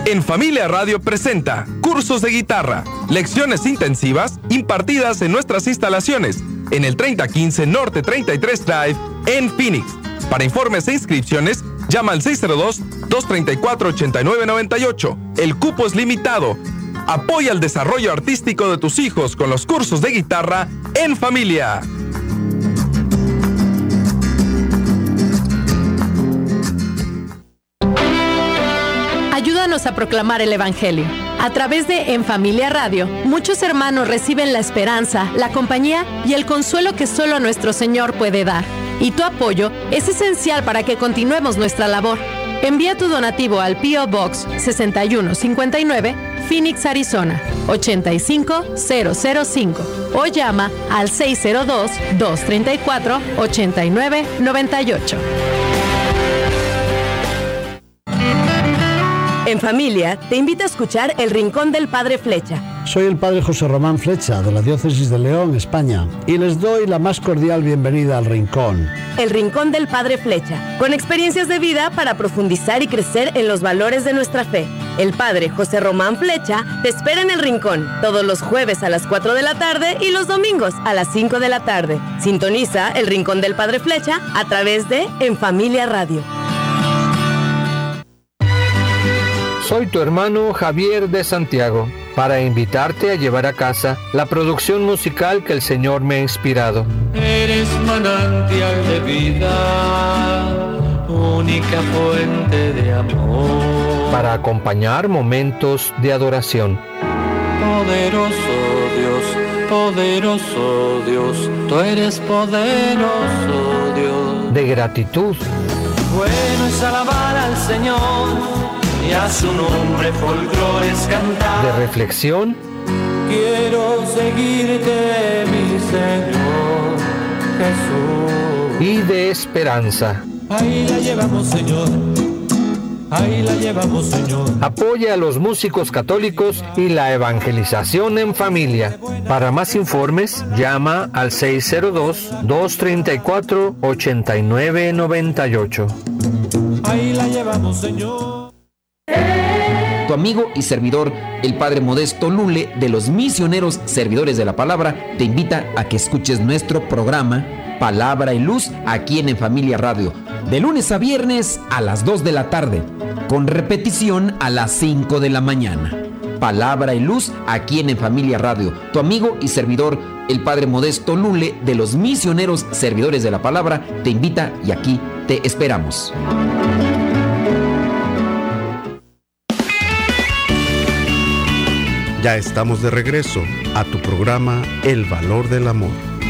En Familia Radio presenta cursos de guitarra, lecciones intensivas impartidas en nuestras instalaciones en el 3015 Norte 33 Drive en Phoenix. Para informes e inscripciones, llama al 602-234-8998. El cupo es limitado. Apoya el desarrollo artístico de tus hijos con los cursos de guitarra en familia. Ayúdanos a proclamar el Evangelio. A través de En Familia Radio, muchos hermanos reciben la esperanza, la compañía y el consuelo que solo nuestro Señor puede dar. Y tu apoyo es esencial para que continuemos nuestra labor. Envía tu donativo al P.O. Box 6159, Phoenix, Arizona, 85005 o llama al 602-234-8998. En Familia, te invita a escuchar El Rincón del Padre Flecha. Soy el Padre José Román Flecha, de la Diócesis de León, España, y les doy la más cordial bienvenida al Rincón. El Rincón del Padre Flecha, con experiencias de vida para profundizar y crecer en los valores de nuestra fe. El Padre José Román Flecha te espera en El Rincón, todos los jueves a las 4 de la tarde y los domingos a las 5 de la tarde. Sintoniza El Rincón del Padre Flecha a través de En Familia Radio. Soy tu hermano Javier de Santiago, para invitarte a llevar a casa la producción musical que el Señor me ha inspirado. Eres manantial de vida, única fuente de amor. Para acompañar momentos de adoración. Poderoso Dios, tú eres poderoso Dios. De gratitud. Bueno es alabar al Señor y a su nombre folclores cantar. De reflexión. Quiero seguirte, mi Señor Jesús. Y de esperanza. Ahí la llevamos, Señor. Ahí la llevamos, Señor. Apoya a los músicos católicos y la evangelización en familia. Para más informes, llama al 602-234-8998. Ahí la llevamos, Señor. Tu amigo y servidor, el Padre Modesto Lule, de los Misioneros Servidores de la Palabra, te invita a que escuches nuestro programa Palabra y Luz aquí en Familia Radio, de lunes a viernes a las 2 de la tarde, con repetición a las 5 de la mañana. Palabra y Luz aquí en Familia Radio. Tu amigo y servidor, el Padre Modesto Lule, de los Misioneros Servidores de la Palabra, te invita y aquí te esperamos. Ya estamos de regreso a tu programa El Valor del Amor.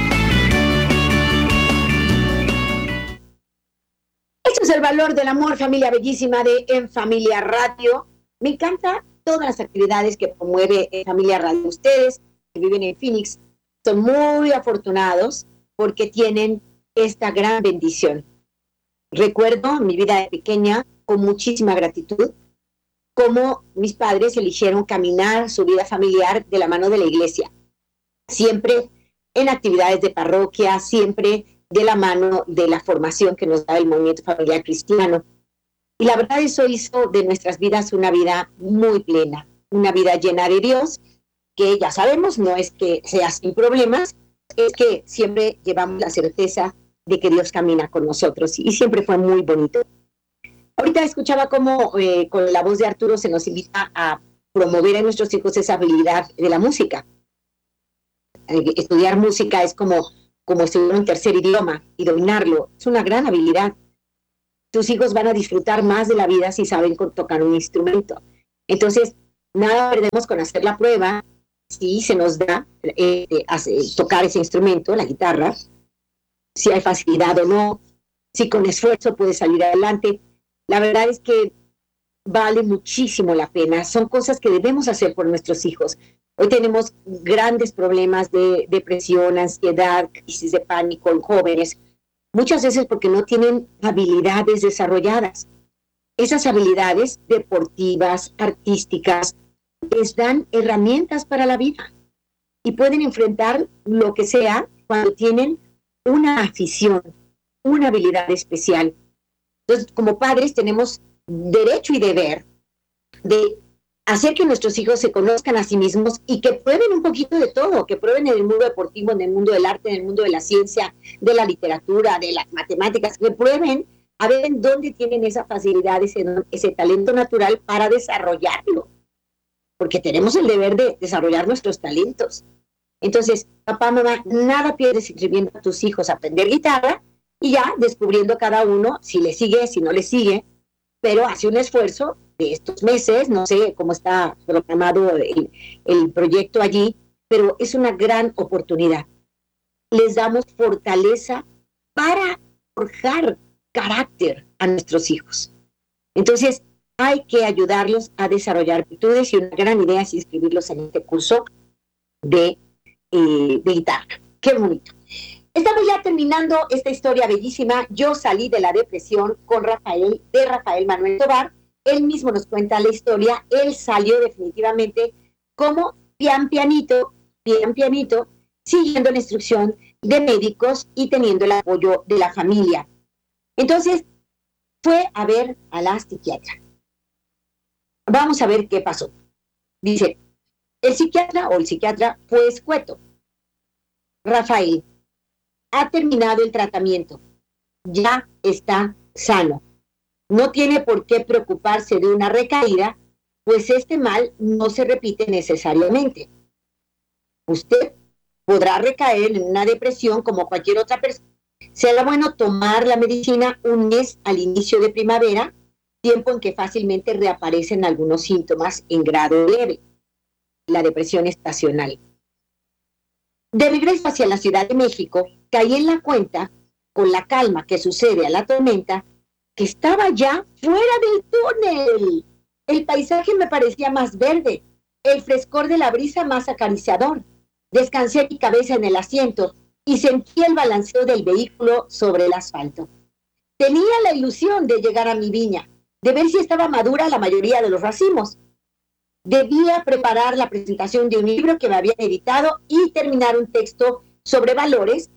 Esto es El Valor del Amor, familia bellísima de En Familia Radio. Me encanta todas las actividades que promueve En Familia Radio. Ustedes que viven en Phoenix son muy afortunados porque tienen esta gran bendición. Recuerdo mi vida de pequeña con muchísima gratitud cómo mis padres eligieron caminar su vida familiar de la mano de la iglesia. Siempre en actividades de parroquia, siempre de la mano de la formación que nos da el movimiento familiar cristiano. Y la verdad, eso hizo de nuestras vidas una vida muy plena, una vida llena de Dios, que ya sabemos, no es que sea sin problemas, es que siempre llevamos la certeza de que Dios camina con nosotros, y siempre fue muy bonito. Ahorita escuchaba cómo con la voz de Arturo se nos invita a promover en nuestros hijos esa habilidad de la música. Estudiar música es como estudiar un tercer idioma y dominarlo. Es una gran habilidad. Tus hijos van a disfrutar más de la vida si saben tocar un instrumento. Entonces, nada perdemos con hacer la prueba si se nos da tocar ese instrumento, la guitarra, si hay facilidad o no, si con esfuerzo puede salir adelante. La verdad es que vale muchísimo la pena. Son cosas que debemos hacer por nuestros hijos. Hoy tenemos grandes problemas de depresión, ansiedad, crisis de pánico en jóvenes, muchas veces porque no tienen habilidades desarrolladas. Esas habilidades deportivas, artísticas, les dan herramientas para la vida y pueden enfrentar lo que sea cuando tienen una afición, una habilidad especial. Entonces, como padres tenemos derecho y deber de hacer que nuestros hijos se conozcan a sí mismos y que prueben un poquito de todo, que prueben en el mundo deportivo, en el mundo del arte, en el mundo de la ciencia, de la literatura, de las matemáticas, que prueben a ver en dónde tienen esa facilidad, ese talento natural para desarrollarlo. Porque tenemos el deber de desarrollar nuestros talentos. Entonces, papá, mamá, nada pierdes inscribiendo a tus hijos a aprender guitarra y ya descubriendo cada uno si le sigue, si no le sigue, pero hace un esfuerzo de estos meses, no sé cómo está programado el proyecto allí, pero es una gran oportunidad. Les damos fortaleza para forjar carácter a nuestros hijos. Entonces, hay que ayudarlos a desarrollar virtudes y una gran idea es inscribirlos en este curso de guitarra. ¡Qué bonito! Estamos ya terminando esta historia bellísima. Yo salí de la depresión con Rafael Manuel Tovar. Él mismo nos cuenta la historia. Él salió definitivamente como pian pianito, siguiendo la instrucción de médicos y teniendo el apoyo de la familia. Entonces, fue a ver a la psiquiatra. Vamos a ver qué pasó. Dice, el psiquiatra fue escueto. Rafael ha terminado el tratamiento. Ya está sano. No tiene por qué preocuparse de una recaída, pues este mal no se repite necesariamente. Usted podrá recaer en una depresión como cualquier otra persona. Será bueno tomar la medicina un mes al inicio de primavera, tiempo en que fácilmente reaparecen algunos síntomas en grado leve, la depresión estacional. De regreso hacia la Ciudad de México, caí en la cuenta, con la calma que sucede a la tormenta, que estaba ya fuera del túnel. El paisaje me parecía más verde, el frescor de la brisa más acariciador. Descansé mi cabeza en el asiento y sentí el balanceo del vehículo sobre el asfalto. Tenía la ilusión de llegar a mi viña, de ver si estaba madura la mayoría de los racimos. Debía preparar la presentación de un libro que me habían editado y terminar un texto sobre valores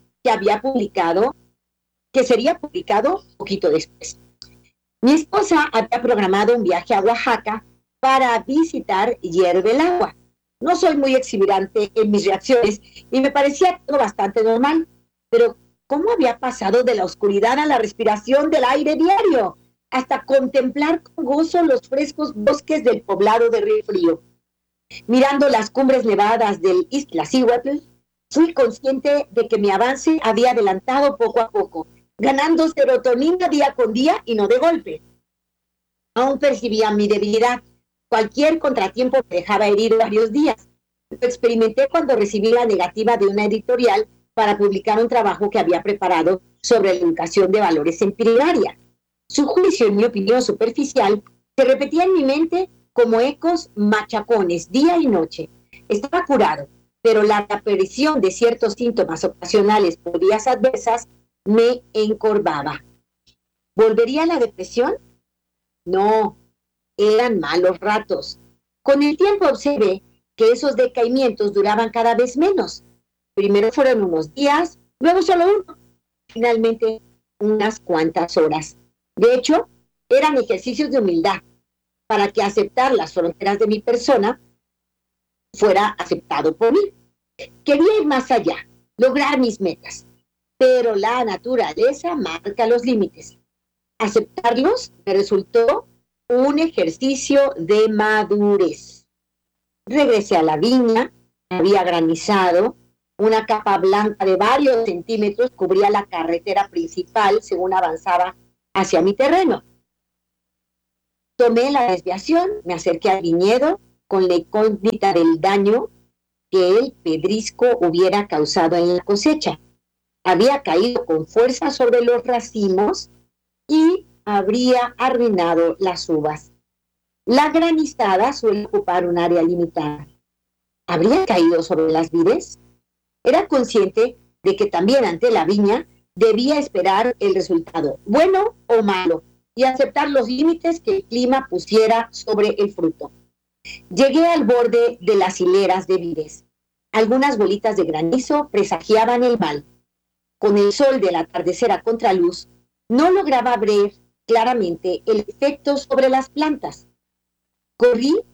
que sería publicado poquito después. Mi esposa había programado un viaje a Oaxaca para visitar Hierve el Agua. No soy muy exuberante en mis reacciones y me parecía todo bastante normal, pero ¿cómo había pasado de la oscuridad a la respiración del aire diario, hasta contemplar con gozo los frescos bosques del poblado de Río Frío? Mirando las cumbres nevadas del Iztaccíhuatl, fui consciente de que mi avance había adelantado poco a poco, ganando serotonina día con día y no de golpe. Aún percibía mi debilidad. Cualquier contratiempo me dejaba herido varios días. Lo experimenté cuando recibí la negativa de una editorial para publicar un trabajo que había preparado sobre la educación de valores en primaria. Su juicio, en mi opinión superficial, se repetía en mi mente como ecos machacones día y noche. Estaba curado, pero la reaparición de ciertos síntomas ocasionales por días adversas me encorvaba. ¿Volvería a la depresión? No, eran malos ratos. Con el tiempo observé que esos decaimientos duraban cada vez menos. Primero fueron unos días, luego solo uno, finalmente unas cuantas horas. De hecho, eran ejercicios de humildad para que aceptar las fronteras de mi persona fuera aceptado por mí. Quería ir más allá, lograr mis metas, pero la naturaleza marca los límites. Aceptarlos me resultó un ejercicio de madurez. Regresé a la viña, había granizado, una capa blanca de varios centímetros cubría la carretera principal según avanzaba hacia mi terreno. Tomé la desviación, me acerqué al viñedo con la incógnita del daño que el pedrisco hubiera causado en la cosecha. Había caído con fuerza sobre los racimos y habría arruinado las uvas. La granizada suele ocupar un área limitada. ¿Habría caído sobre las vides? Era consciente de que también ante la viña debía esperar el resultado, bueno o malo, y aceptar los límites que el clima pusiera sobre el fruto. Llegué al borde de las hileras de vides. Algunas bolitas de granizo presagiaban el mal. Con el sol del atardecer a contraluz, no lograba ver claramente el efecto sobre las plantas. Corrí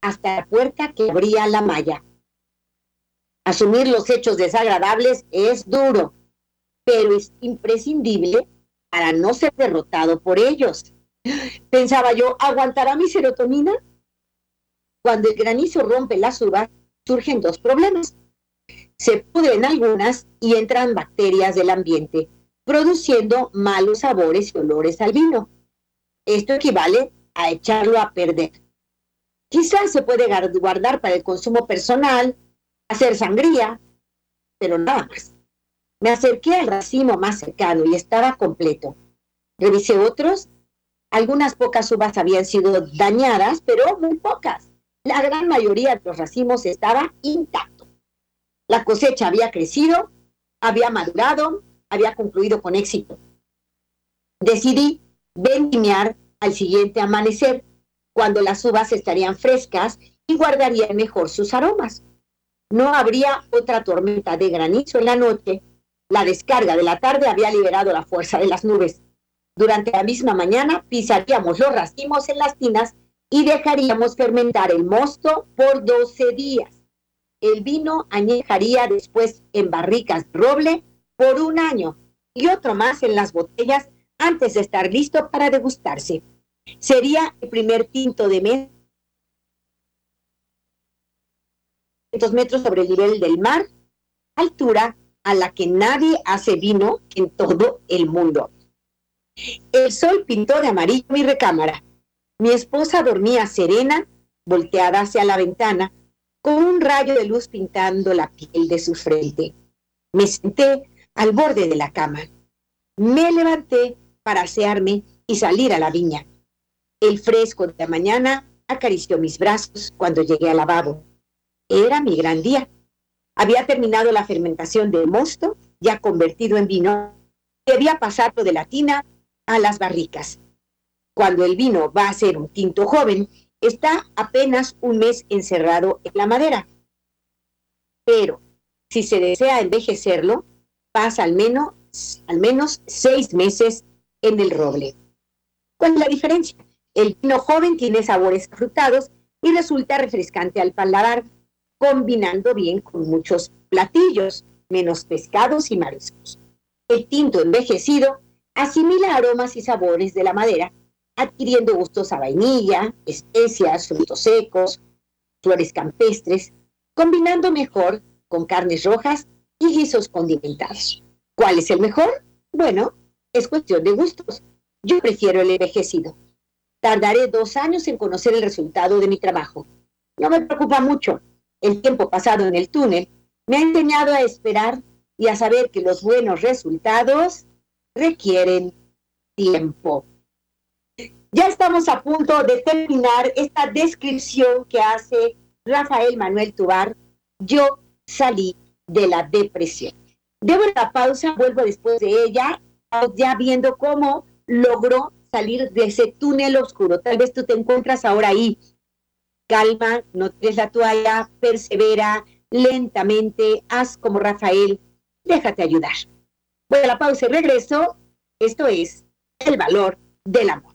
hasta la puerta que abría la malla. Asumir los hechos desagradables es duro, pero es imprescindible para no ser derrotado por ellos. Pensaba yo, ¿aguantará mi serotonina? Cuando el granizo rompe las uvas, surgen dos problemas. Se pudren algunas y entran bacterias del ambiente, produciendo malos sabores y olores al vino. Esto equivale a echarlo a perder. Quizás se puede guardar para el consumo personal, hacer sangría, pero nada más. Me acerqué al racimo más cercano y estaba completo. Revisé otros. Algunas pocas uvas habían sido dañadas, pero muy pocas. La gran mayoría de los racimos estaba intacto. La cosecha había crecido, había madurado, había concluido con éxito. Decidí vendimiar al siguiente amanecer, cuando las uvas estarían frescas y guardarían mejor sus aromas. No habría otra tormenta de granizo en la noche. La descarga de la tarde había liberado la fuerza de las nubes. Durante la misma mañana pisaríamos los racimos en las tinas y dejaríamos fermentar el mosto por 12 días. El vino añejaría después en barricas de roble por 1 año y otro más en las botellas antes de estar listo para degustarse. Sería el primer tinto de 200 metros sobre el nivel del mar, altura a la que nadie hace vino en todo el mundo. El sol pintó de amarillo mi recámara. Mi esposa dormía serena, volteada hacia la ventana, con un rayo de luz pintando la piel de su frente. Me senté al borde de la cama. Me levanté para asearme y salir a la viña. El fresco de la mañana acarició mis brazos cuando llegué al lavabo. Era mi gran día. Había terminado la fermentación del mosto, ya convertido en vino, y había pasado de la tina a las barricas. Cuando el vino va a ser un tinto joven, está apenas 1 mes encerrado en la madera. Pero si se desea envejecerlo, pasa al menos 6 meses en el roble. ¿Cuál es la diferencia? El vino joven tiene sabores frutados y resulta refrescante al paladar, combinando bien con muchos platillos, menos pescados y mariscos. El tinto envejecido asimila aromas y sabores de la madera, adquiriendo gustos a vainilla, especias, frutos secos, flores campestres, combinando mejor con carnes rojas y guisos condimentados. ¿Cuál es el mejor? Bueno, es cuestión de gustos. Yo prefiero el envejecido. Tardaré 2 años en conocer el resultado de mi trabajo. No me preocupa mucho. El tiempo pasado en el túnel me ha enseñado a esperar y a saber que los buenos resultados requieren tiempo. Ya estamos a punto de terminar esta descripción que hace Rafael Manuel Tovar. Yo salí de la depresión. Debo la pausa, vuelvo después de ella, ya viendo cómo logró salir de ese túnel oscuro. Tal vez tú te encuentras ahora ahí. Calma, no tires la toalla, persevera, lentamente, haz como Rafael, déjate ayudar. Voy a la pausa y regreso. Esto es El Valor del Amor.